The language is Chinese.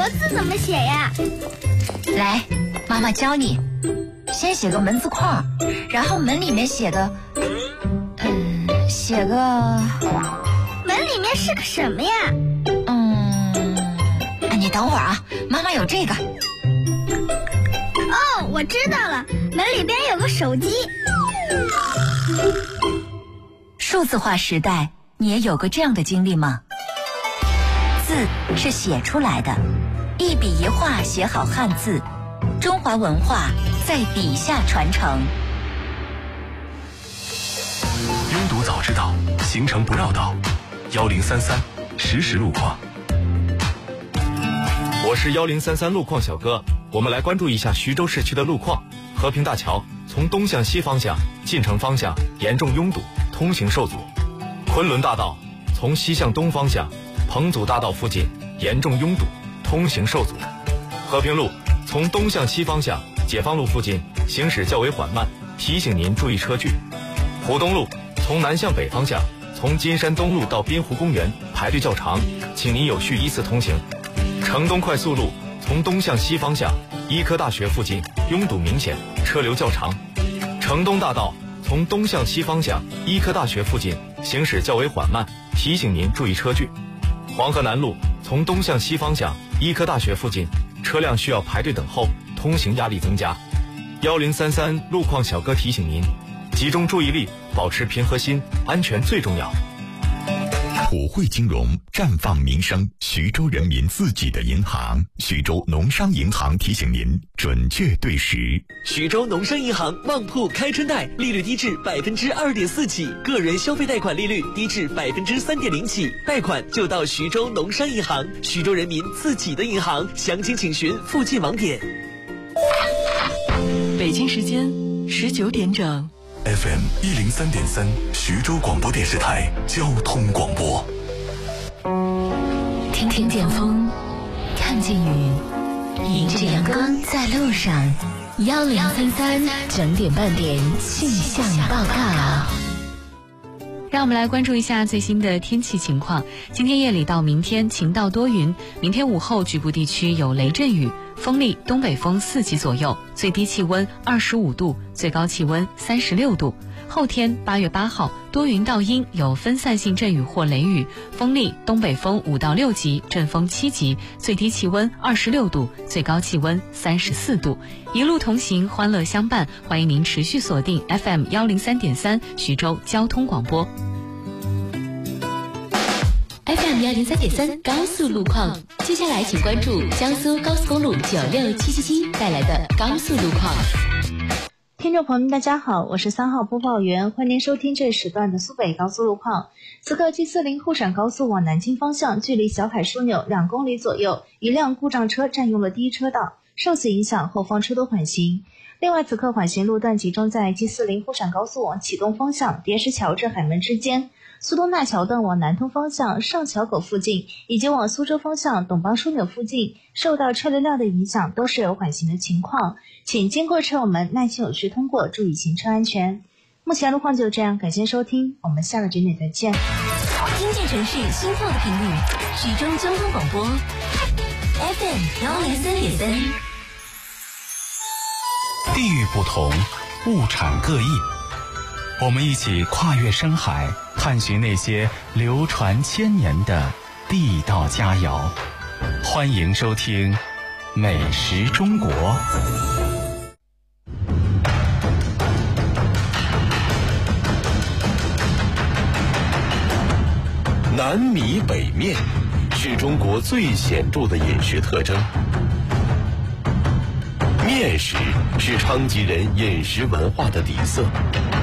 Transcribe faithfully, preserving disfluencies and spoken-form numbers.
字怎么写呀？ 来，妈妈教你。先写个门字框，然后门里面写个，嗯，写个。 门里面是个什么呀？ 嗯，你等会儿啊，妈妈有这个。 哦，我知道了，门里边有个手机。 数字化时代，你也有过这样的经历吗？字是写出来的，一笔一画写好汉字，中华文化在笔下传承。 拥堵早知道，行程不绕道。幺零三三实时路况。 我是幺零三三路况小哥，我们来关注一下徐州市区的路况。和平大桥从东向西方向进城方向严重拥堵，通行受阻。昆仑大道从西向东方向彭祖大道附近严重拥堵，通行受阻。和平路从东向西方向解放路附近行驶较为缓慢，提醒您注意车距。浦东路从南向北方向从金山东路到滨湖公园排队较长，请您有序依次通行。城东快速路从东向西方向医科大学附近拥堵明显，车流较长。城东大道从东向西方向医科大学附近行驶较为缓慢，提醒您注意车距。黄河南路从东向西方向医科大学附近车辆需要排队等候，通行压力增加。幺零三三路况小哥提醒您，集中注意力，保持平和心，安全最重要。 普惠金融绽放民生，徐州人民自己的银行，徐州农商银行提醒您准确对时。 徐州农商银行旺铺开春贷，利率低至百分之二点四起，个人消费贷款利率低至百分之三点零起，贷款就到徐州农商银行，徐州人民自己的银行，详情请询附近网点。 北京时间十九点整。 F M 一零三点三，徐州广播电视台交通广播。 听听见风，看见雨，迎着阳光在路上。幺零三三整点半点气象报告。 让我们来关注一下最新的天气情况。今天夜里到明天晴到多云，明天午后局部地区有雷阵雨，风力东北风四级左右，最低气温二十五度，最高气温三十六度。后天八月八号多云到阴，有分散性阵雨或雷雨，风力东北风五到六级，阵风七级，最低气温二十六度，最高气温三十四度。一路同行，欢乐相伴，欢迎您持续锁定 F M 幺零三点三徐州交通广播。 F M 幺零三点三高速路况，接下来请关注江苏高速公路九六七七七带来的高速路况。 听众朋友们大家好，我是三号播报员，欢迎您收听这时段的苏北高速路况。此刻 G 四零沪陕高速往南京方向，距离小海枢纽两公里左右，一辆故障车占用了第一车道，受此影响后方车多缓行。另外此刻缓行路段集中在 G 四零沪陕高速往启东方向叠石桥至海门之间，苏东大桥段往南通方向上桥口附近，以及往苏州方向董邦枢纽附近，受到车流量的影响都是有缓行的情况，请经过车友们耐心有序通过，注意行车安全。目前路况就这样，感谢收听，我们下个整点再见。 听见城市心跳的频率，徐州交通广播 F M 幺零三点三。 地域不同，物产各异，我们一起跨越深海，探寻那些流传千年的地道佳肴。欢迎收听《美食中国》。 南米北面是中国最显著的饮食特征。面食是昌吉人饮食文化的底色。